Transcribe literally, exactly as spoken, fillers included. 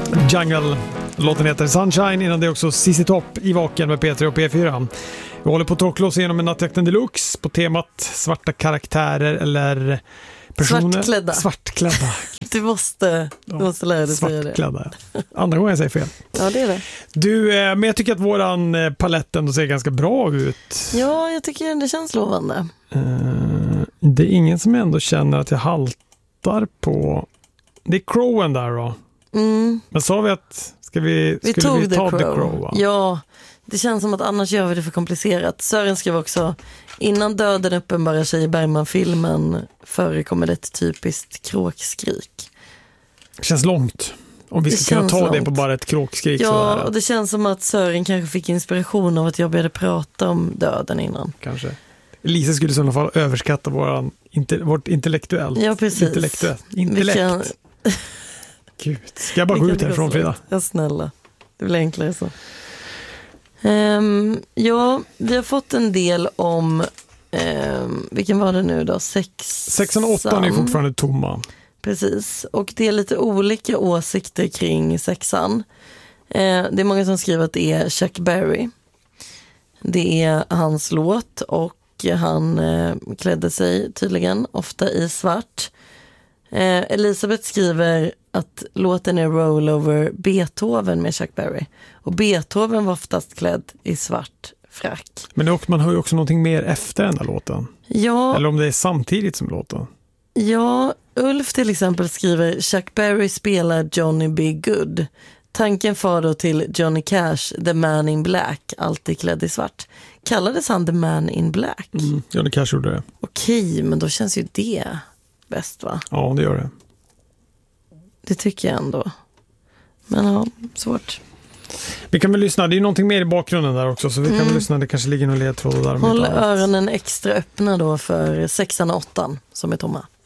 Jungle. Låten heter Sunshine. Innan det är också C C Top i Vaken med P tre och P fyra. Vi håller på att tråklås igenom en Nattjakten Deluxe på temat svarta karaktärer eller personer. Svartklädda. Svartklädda. Du måste, du måste lära dig säga det. Svartklädda. Andra gången jag säger fel. Ja, det är det. Du, men jag tycker att våran palett ändå ser ganska bra ut. Ja, jag tycker det känns lovande. Uh, det är ingen som ändå känner att jag haltar på... Det är Crowen där då. Mm. Men sa vi att ska vi, vi skulle tog vi ta The Crow. The Crow va? Ja, det känns som att annars gör vi det för komplicerat. Sören skrev också, innan döden uppenbarar sig i Bergman-filmen förekommer det ett typiskt kråkskrik. Det känns långt. Om vi ska kunna ta långt. Det på bara ett kråkskrik. Ja, sådär. Och det känns som att Sören kanske fick inspiration av att jag började prata om döden innan. Kanske. Lisa skulle i sådana fall överskatta våran, inte, vårt intellektuellt. Ja, precis. Intellektuellt. Intellekt. Kan... Gud, ska jag bara gå ut härifrån, Frida? Ja, snälla. Det blir enklare så. Um, ja, vi har fått en del om um, vilken var det nu då? Sex... Sexan och åttan är fortfarande tomma. Precis, och det är lite olika åsikter kring sexan. Uh, det är många som skriver att det är Chuck Berry. Det är hans låt och han uh, klädde sig tydligen ofta i svart. Uh, Elisabeth skriver att låten är Rollover Beethoven med Chuck Berry. Och Beethoven var oftast klädd i svart frack. Men det, man hör ju också någonting mer efter den där låten. Ja. Eller om det är samtidigt som låten. Ja, Ulf till exempel skriver Chuck Berry spelar Johnny B. Good. Tanken far då till Johnny Cash, The Man in Black, alltid klädd i svart. Kallades han The Man in Black? Mm, Johnny Cash gjorde det. Okej, men då känns ju det bäst, va? Ja, det gör det. Det tycker jag ändå. Men ja, svårt. Vi kan väl lyssna, det är någonting mer i bakgrunden där också, så vi kan mm. väl lyssna, det kanske ligger någon ledtråd där. Håll öronen extra öppna då för sexan och åttan som är tomma.